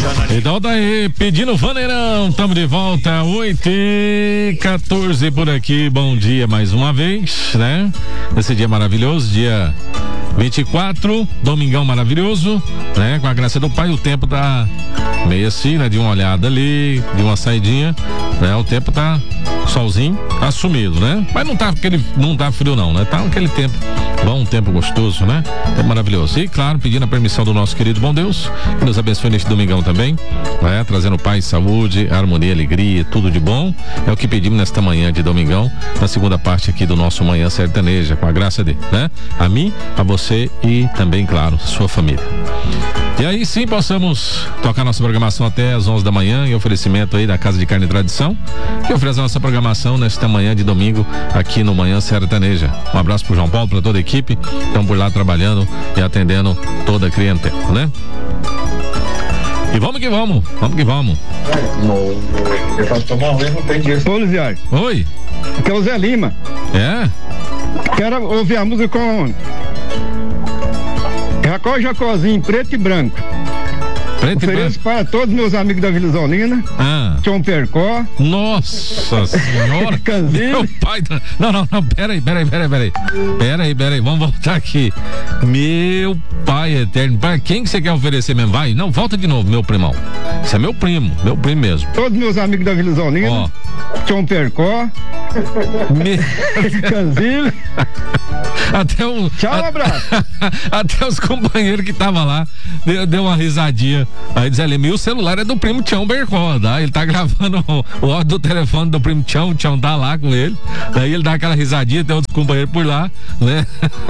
Então tá aí, pedindo Vaneirão, tamo de volta, 8h14 por aqui, bom dia mais uma vez, né? Esse dia maravilhoso, dia 24, domingão maravilhoso, né? Com a graça do Pai, o tempo tá meio assim, né? De uma olhada ali, de uma saidinha, né? O tempo tá solzinho, tá sumido, né? Mas não tá frio não, né? Tá aquele tempo bom, um tempo gostoso, né? É maravilhoso. E claro, pedindo a permissão do nosso querido bom Deus, que nos abençoe neste domingão também, né? Trazendo paz, saúde, harmonia, alegria, tudo de bom. É o que pedimos nesta manhã de domingão, na segunda parte aqui do nosso Manhã Sertaneja, com a graça dele, né? A mim, a você e também, claro, sua família. E aí sim possamos tocar nossa programação até às 11 da manhã, em oferecimento aí da Casa de Carne e Tradição, que oferece a nossa programação nesta manhã de domingo aqui no Manhã Sertaneja. Um abraço pro João Paulo, para toda a equipe, estão por lá trabalhando e atendendo toda a clientela, né? E vamos que vamos, vamos que vamos. Ô, Luziário. Oi. Aqui é o Zé Lima. É? Quero ouvir a música com Jacó Jacozinho, preto e branco. Preto e branco. Ofereço para todos meus amigos da Vila Isolina. Tião Percó. Nossa senhora. Meu pai. Não, peraí. Vamos voltar aqui. Meu pai eterno. Para quem que você quer oferecer mesmo? Vai. Não, volta de novo, meu primão. Isso é meu primo mesmo. Todos meus amigos da Vila Isolina. Ó. Tião Percó. Canzile. Tchau, abraço. Até os companheiros que estavam lá deu uma risadinha. Aí diz ali, meu celular é do primo Tião Bercó, tá? Ele tá gravando o áudio do telefone do primo Tião, o Tião tá lá com ele. Daí ele dá aquela risadinha, tem outros companheiros por lá, né?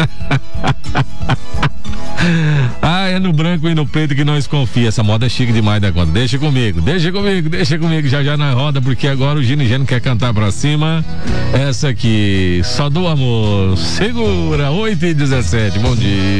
É no branco e no preto que nós confia. Essa moda é chique demais da conta. Deixa comigo, já na roda, porque agora o Gino e Geno quer cantar pra cima. Essa aqui, só do amor. Segura, 8h17, bom dia.